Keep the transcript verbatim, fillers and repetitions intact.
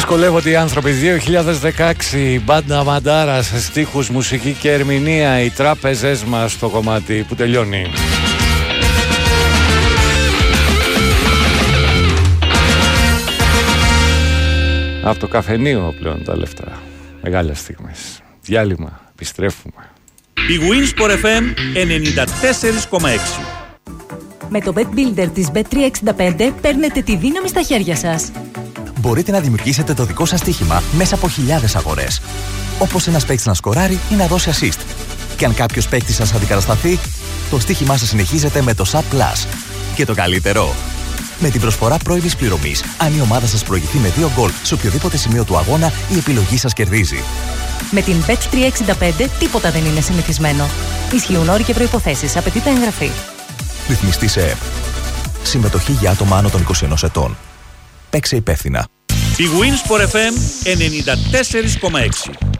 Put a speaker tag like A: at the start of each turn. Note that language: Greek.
A: Δυσκολεύονται οι άνθρωποι. δύο χιλιάδες δεκαέξι, Μπάντα Μαντάρα σε στίχους, μουσική και ερμηνεία. Οι τράπεζες μας στο κομμάτι που τελειώνει. Από το καφενείο πλέον τα λεφτά. Μεγάλες στιγμές. Διάλειμμα. Επιστρέφουμε.
B: Η Winsport εφ εμ ενενήντα τέσσερα κόμμα έξι.
C: Με το Bet Builder της μπετ τριακόσια εξήντα πέντε παίρνετε τη δύναμη στα χέρια σας.
D: Μπορείτε να δημιουργήσετε το δικό σας στοίχημα μέσα από χιλιάδες αγορές. Όπως ένας παίκτης να σκοράρει ή να δώσει assist. Και αν κάποιος παίκτης σας αντικατασταθεί, το στοίχημά σας συνεχίζεται με το Sub Plus. Και το καλύτερο, με την προσφορά πρώιμης πληρωμής, αν η ομάδα σας προηγηθεί με δύο γκολ σε οποιοδήποτε σημείο του αγώνα, η επιλογή σας κερδίζει.
C: Με την μπετ τριακόσια εξήντα πέντε τίποτα δεν είναι συνηθισμένο. Ισχύουν όροι και προϋποθέσεις. Απαιτείται εγγραφή.
D: Ρυθμιστή σε ΕΠ. Συμμετοχή για άτομα άνω των είκοσι ενός ετών. Παίξε υπεύθυνα.
B: Η Winsport εφ εμ ενενήντα τέσσερα κόμμα έξι.